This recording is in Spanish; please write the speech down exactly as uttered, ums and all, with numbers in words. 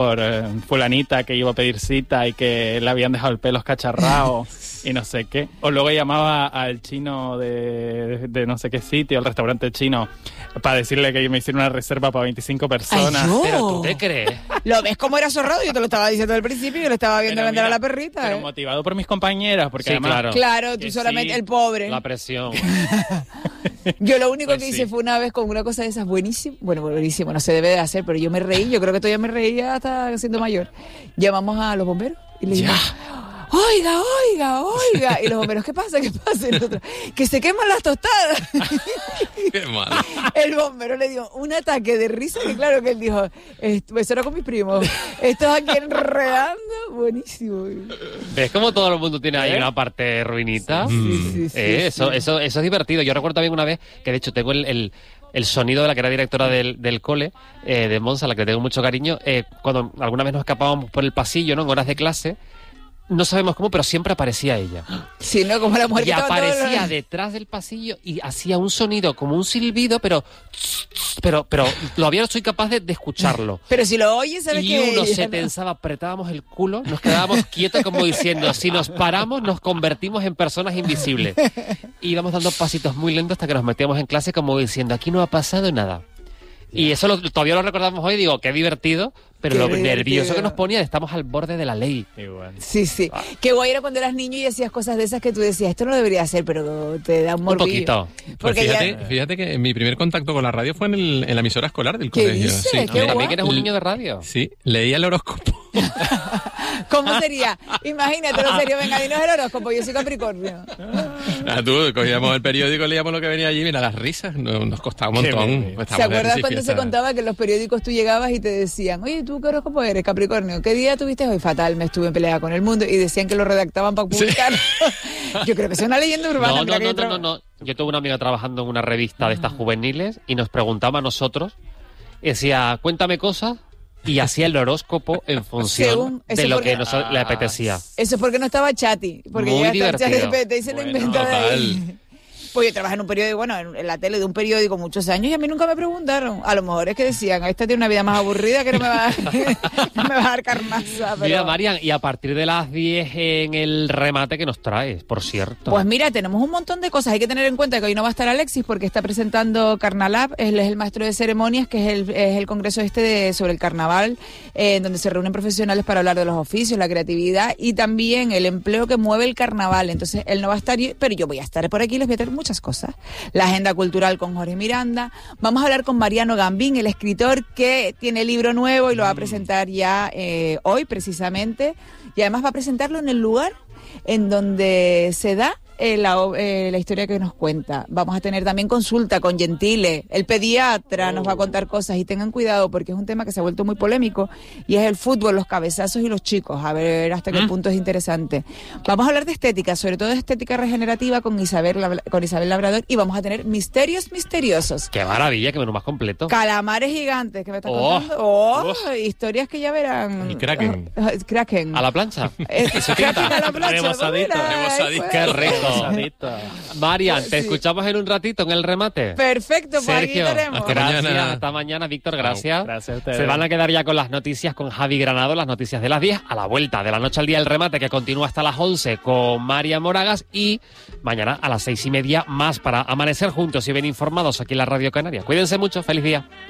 por eh, fulanita que iba a pedir cita y que le habían dejado el pelo escacharrado y no sé qué. O luego llamaba al chino de, de no sé qué sitio, al restaurante chino, para decirle que me hiciera una reserva para veinticinco personas. Ay, Pero tú te crees. ¿Lo ves cómo era zorrado? Yo te lo estaba diciendo al principio y yo le estaba viendo Pero vender mira, a la perrita. Pero ¿eh? motivado por mis compañeras, porque Sí, además... claro. Claro, tú Que solamente, sí, el pobre. La presión. Yo lo único Pues que sí. hice fue una vez con una cosa de esas buenísimo, bueno, buenísimo, no se debe de hacer, pero yo me reí, yo creo que todavía me reía hasta siendo mayor. Llamamos a los bomberos y le dijimos, oiga, oiga, oiga. Y los bomberos, ¿qué pasa? ¿Qué pasa? Y nosotros, que se queman las tostadas. Qué mal. El bombero le dio un ataque de risa que claro que él dijo, esto, eso era con mis primos, estos aquí enredando, buenísimo. ¿Ves cómo todo el mundo tiene ahí ¿Eh? una parte ruinita? Sí, sí, sí, Eh, sí. eso, eso, eso es divertido. Yo recuerdo también una vez que de hecho tengo el, el, el sonido de la que era directora del, del cole, eh, de Monza, a la que le tengo mucho cariño, eh, cuando alguna vez nos escapábamos por el pasillo, ¿no? En horas de clase, no sabemos cómo, pero siempre aparecía ella. Sí, ¿no? Como la mujer Y que estaba todo aparecía lo- detrás del pasillo y hacía un sonido como un silbido, pero pero pero todavía no soy capaz de, de escucharlo. Pero si lo oyes, ¿sabes Y qué? uno Ya se no. tensaba, apretábamos el culo, nos quedábamos quietos como diciendo, si nos paramos nos convertimos en personas invisibles. Y íbamos dando pasitos muy lentos hasta que nos metíamos en clase como diciendo, aquí no ha pasado nada. Y eso lo- todavía lo recordamos hoy, digo, qué divertido, pero Qué lo divertido. nervioso que nos ponía, de estamos al borde de la ley. Igual. Sí, sí. Qué guay era cuando eras niño y hacías cosas de esas que tú decías, esto no debería hacer, pero te da un Un morbillo. poquito. Pues Porque fíjate, ya... fíjate que mi primer contacto con la radio fue en, el- en la emisora escolar del ¿Qué colegio. dices? Sí, Qué Tú guay. también que eres un niño de radio. Sí, leía el horóscopo. ¿Cómo sería? Imagínate, no serio, venga, dinos el horóscopo, yo soy Capricornio. Ah, tú, cogíamos el periódico, leíamos lo que venía allí, mira, las risas no- nos costaba un Qué montón. bien. Pues ¿Se estábamos de acuerdas risa y cuando se fiesta. contaba que en los periódicos tú llegabas y te decían, oye, ¿tú qué horóscopo eres, Capricornio? ¿Qué día tuviste hoy? Fatal, me estuve en pelea con el mundo y decían que lo redactaban para publicar. Yo creo que es una leyenda urbana. No, mira no, que no, yo no, tra- no, no. Yo tuve una amiga trabajando en una revista de estas juveniles y nos preguntaba a nosotros, y decía, cuéntame cosas, y hacía el horóscopo en función Según- eso de lo porque- que nos le apetecía. Eso es porque no estaba Chati, porque Muy ya está divertido. ChatGPT y se lo Bueno, inventa de ahí. total. Pues yo trabajé en un periódico, bueno, en, en la tele de un periódico muchos años y a mí nunca me preguntaron. A lo mejor es que decían, esta tiene una vida más aburrida que no me va, no me va a dar carnaza. Pero... Mira, Marian, y a partir de las diez en el remate que nos traes, por cierto. Pues mira, tenemos un montón de cosas. Hay que tener en cuenta que hoy no va a estar Alexis porque está presentando Carnalab. Él es el maestro de ceremonias, que es el, es el congreso este de, sobre el carnaval, eh, en donde se reúnen profesionales para hablar de los oficios, la creatividad y también el empleo que mueve el carnaval. Entonces, él no va a estar, pero yo voy a estar por aquí y les voy a traer muchas cosas. La agenda cultural con Jorge Miranda. Vamos a hablar con Mariano Gambín, el escritor que tiene libro nuevo y lo va a presentar ya eh, hoy precisamente. Y además va a presentarlo en el lugar en donde se da eh, la, eh, la historia que nos cuenta. Vamos a tener también consulta con Gentile, el pediatra Oh. nos va a contar cosas y tengan cuidado porque es un tema que se ha vuelto muy polémico y es el fútbol, los cabezazos y los chicos, a ver hasta qué ¿Mm? punto es interesante. Vamos a hablar de estética, sobre todo de estética regenerativa con Isabel, Labra- con Isabel Labrador y vamos a tener misterios misteriosos. Qué maravilla, qué menú más completo. Calamares gigantes que me estás Oh. contando. Oh, historias que ya verán. El Kraken. Ah, Kraken. ¿A la plancha? Eh, Kraken a la plancha. Rebosadito, mira, rebosadito. ahí Qué fue. rico. Rebosadito. Marian, te Sí. escuchamos en un ratito en el remate. Perfecto, pues Sergio, aquí tenemos. hasta gracias. mañana. Hasta mañana, Víctor, gracias. Gracias a ustedes. Se van a quedar ya con las noticias con Javi Granado, las noticias de las diez, a la vuelta de la noche al día el remate que continúa hasta las once con María Moragas y mañana a las seis y media más para amanecer juntos y bien informados aquí en la Radio Canaria. Cuídense mucho, feliz día.